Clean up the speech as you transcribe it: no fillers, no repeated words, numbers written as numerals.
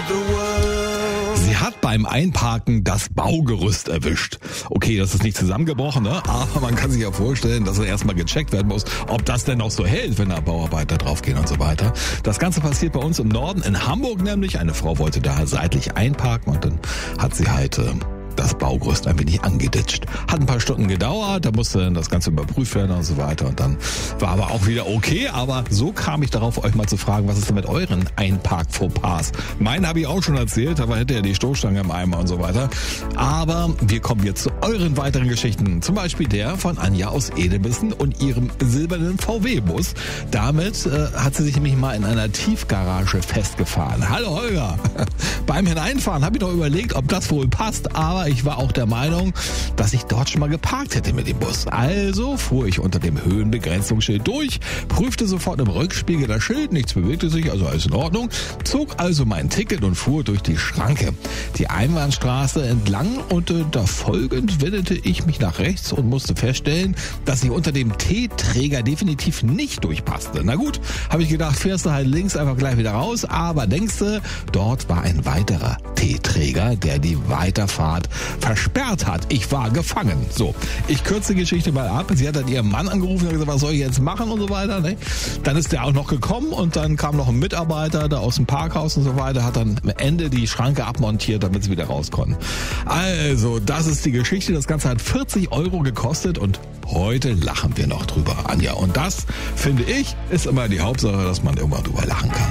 Sie hat beim Einparken das Baugerüst erwischt. Okay, das ist nicht zusammengebrochen, ne? Aber man kann sich ja vorstellen, dass erstmal gecheckt werden muss, ob das denn noch so hält, wenn da Bauarbeiter draufgehen und so weiter. Das Ganze passiert bei uns im Norden, in Hamburg nämlich. Eine Frau wollte da seitlich einparken und dann hat sie halt das Baugerüst ein wenig angeditscht. Hat ein paar Stunden gedauert, da musste dann das Ganze überprüft werden und so weiter und dann war aber auch wieder okay, aber so kam ich darauf, euch mal zu fragen, was ist denn mit euren Einpark-Fauxpas? Meinen habe ich auch schon erzählt, aber hätte ja die Stoßstange im Eimer und so weiter. Aber wir kommen jetzt zu euren weiteren Geschichten, zum Beispiel der von Anja aus Edebissen und ihrem silbernen VW-Bus. Damit hat sie sich nämlich mal in einer Tiefgarage festgefahren. Hallo Holger! Beim Hineinfahren habe ich noch überlegt, ob das wohl passt, aber ich war auch der Meinung, dass ich dort schon mal geparkt hätte mit dem Bus. Also fuhr ich unter dem Höhenbegrenzungsschild durch, prüfte sofort im Rückspiegel das Schild, nichts bewegte sich, also alles in Ordnung, zog also mein Ticket und fuhr durch die Schranke, die Einbahnstraße entlang und da folgend wendete ich mich nach rechts und musste feststellen, dass ich unter dem T-Träger definitiv nicht durchpasste. Na gut, habe ich gedacht, fährst du halt links einfach gleich wieder raus, aber denkste, dort war ein weiterer T-Träger, der die Weiterfahrt versperrt hat. Ich war gefangen. So, ich kürze die Geschichte mal ab. Sie hat dann ihren Mann angerufen und gesagt, was soll ich jetzt machen und so weiter. Ne? Dann ist der auch noch gekommen und dann kam noch ein Mitarbeiter da aus dem Parkhaus und so weiter, hat dann am Ende die Schranke abmontiert, damit sie wieder raus konnten. Also, das ist die Geschichte. Das Ganze hat 40 € gekostet und heute lachen wir noch drüber, Anja. Und das, finde ich, ist immer die Hauptsache, dass man immer drüber lachen kann.